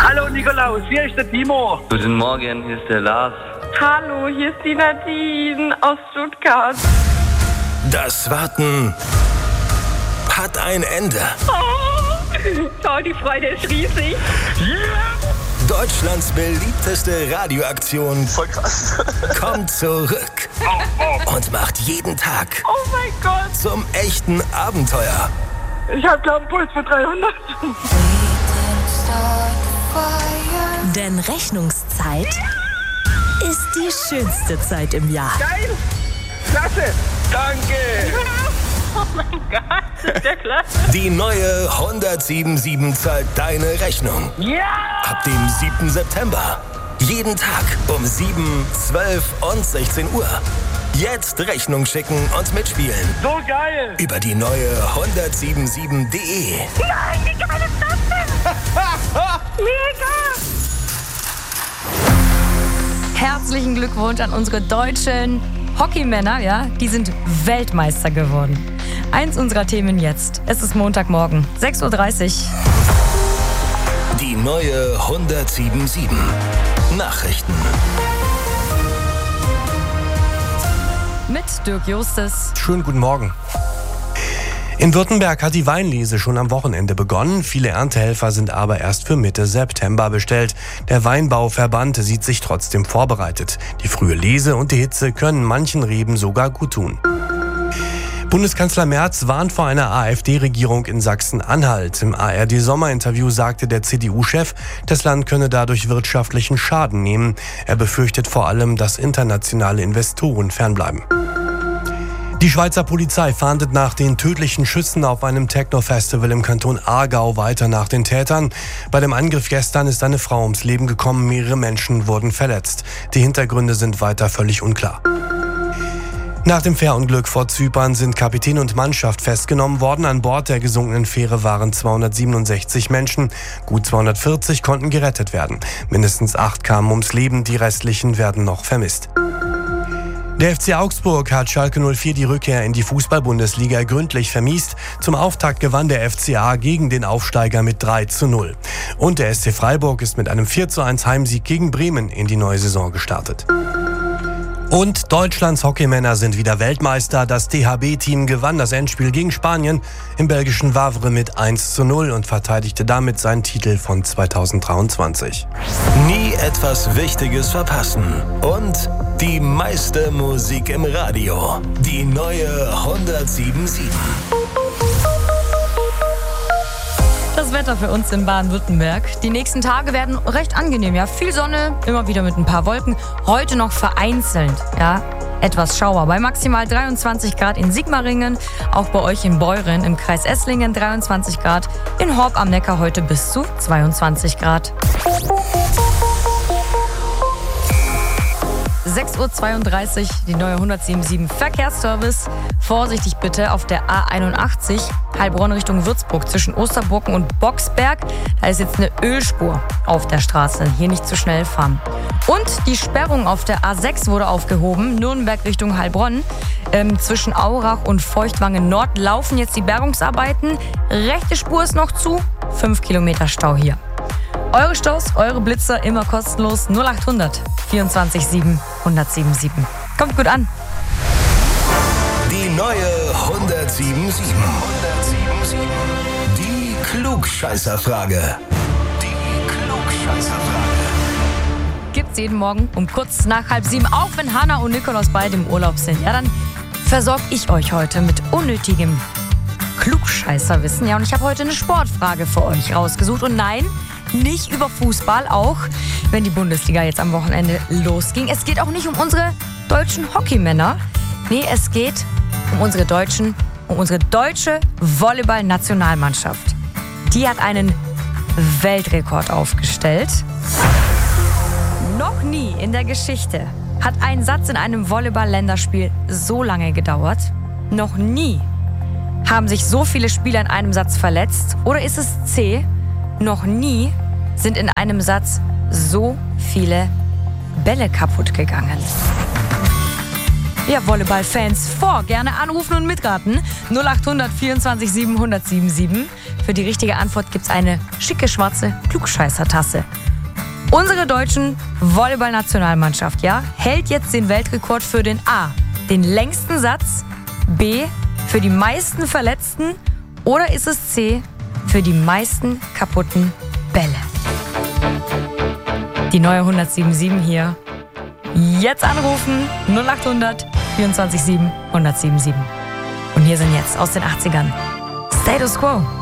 Hallo Nikolaus, hier ist der Timo. Guten Morgen, hier ist der Lars. Hallo, hier ist die Nadine aus Stuttgart. Das Warten hat ein Ende. Oh, die Freude ist riesig. Deutschlands beliebteste Radioaktion Voll krass. kommt zurück und macht jeden Tag Oh mein Gott. zum echten Abenteuer. Ich hab glaube einen Puls von 300. Denn Rechnungszeit ist die schönste Zeit im Jahr. Geil. Klasse. Danke. Oh mein Gott, das ist ja klasse. Die neue 1077 zahlt deine Rechnung. Ja. Ab dem 7. September. Jeden Tag um 7, 12 und 16 Uhr. Jetzt Rechnung schicken und mitspielen. So geil. Über die neue 1077.de. Nein, wie geil ist das denn? Mega. Herzlichen Glückwunsch an unsere deutschen Hockeymänner, ja, die sind Weltmeister geworden. Eins unserer Themen jetzt. Es ist Montagmorgen, 6:30 Uhr. Die neue 1077. Nachrichten. Mit Dirk Justus. Schönen guten Morgen. In Württemberg hat die Weinlese schon am Wochenende begonnen. Viele Erntehelfer sind aber erst für Mitte September bestellt. Der Weinbauverband sieht sich trotzdem vorbereitet. Die frühe Lese und die Hitze können manchen Reben sogar gut tun. Bundeskanzler Merz warnt vor einer AfD-Regierung in Sachsen-Anhalt. Im ARD-Sommerinterview sagte der CDU-Chef, das Land könne dadurch wirtschaftlichen Schaden nehmen. Er befürchtet vor allem, dass internationale Investoren fernbleiben. Die Schweizer Polizei fahndet nach den tödlichen Schüssen auf einem Techno-Festival im Kanton Aargau weiter nach den Tätern. Bei dem Angriff gestern ist eine Frau ums Leben gekommen, mehrere Menschen wurden verletzt. Die Hintergründe sind weiter völlig unklar. Nach dem Fährunglück vor Zypern sind Kapitän und Mannschaft festgenommen worden. An Bord der gesunkenen Fähre waren 267 Menschen. Gut 240 konnten gerettet werden. Mindestens 8 kamen ums Leben, die restlichen werden noch vermisst. Der FC Augsburg hat Schalke 04 die Rückkehr in die Fußball-Bundesliga gründlich vermiest. Zum Auftakt gewann der FCA gegen den Aufsteiger mit 3:0. Und der SC Freiburg ist mit einem 4:1 Heimsieg gegen Bremen in die neue Saison gestartet. Und Deutschlands Hockeymänner sind wieder Weltmeister. Das DHB-Team gewann das Endspiel gegen Spanien im belgischen Wavre mit 1:0 und verteidigte damit seinen Titel von 2023. Nie etwas Wichtiges verpassen. Und die meiste Musik im Radio. Die neue 1077. Das Wetter für uns in Baden-Württemberg. Die nächsten Tage werden recht angenehm, ja. Viel Sonne, immer wieder mit ein paar Wolken. Heute noch vereinzelt, ja, etwas Schauer. Bei maximal 23 Grad in Sigmaringen, auch bei euch in Beuren im Kreis Esslingen 23 Grad. In Horb am Neckar heute bis zu 22 Grad. 6:32 Uhr, die neue 1077 Verkehrsservice. Vorsichtig bitte auf der A81, Heilbronn Richtung Würzburg zwischen Osterburken und Boxberg. Da ist jetzt eine Ölspur auf der Straße. Hier nicht zu schnell fahren. Und die Sperrung auf der A6 wurde aufgehoben. Nürnberg Richtung Heilbronn. Zwischen Aurach und Feuchtwangen Nord laufen jetzt die Bergungsarbeiten. Rechte Spur ist noch zu. 5 Kilometer Stau hier. Eure Staus, eure Blitzer immer kostenlos 0800 24 7 1077. Kommt gut an. Die neue 1077. Die Klugscheißerfrage. Gibt's jeden Morgen um kurz nach 6:30, auch wenn Hanna und Nikolaus beide im Urlaub sind. Ja, dann versorge ich euch heute mit unnötigem Klugscheißerwissen. Ja, und ich habe heute eine Sportfrage für euch rausgesucht. Und nein, nicht über Fußball, auch wenn die Bundesliga jetzt am Wochenende losging. Es geht auch nicht um unsere deutschen Hockeymänner. Nee, es geht um unsere deutsche Volleyball-Nationalmannschaft. Die hat einen Weltrekord aufgestellt. Noch nie in der Geschichte hat ein Satz in einem Volleyball-Länderspiel so lange gedauert. Noch nie haben sich so viele Spieler in einem Satz verletzt. Oder ist es C? Noch nie sind in einem Satz so viele Bälle kaputt gegangen. ja, Volleyball-Fans vor. Gerne anrufen und mitraten. 0800 24 7 1077. Für die richtige Antwort gibt's eine schicke schwarze Klugscheißer-Tasse. Unsere deutschen Volleyball-Nationalmannschaft, ja, hält jetzt den Weltrekord für den A, den längsten Satz, B, für die meisten Verletzten oder ist es C, für die meisten kaputten Bälle? Die neue 1077 hier. Jetzt anrufen 0800 24 7 1077. Und hier sind jetzt aus den 80ern Status Quo.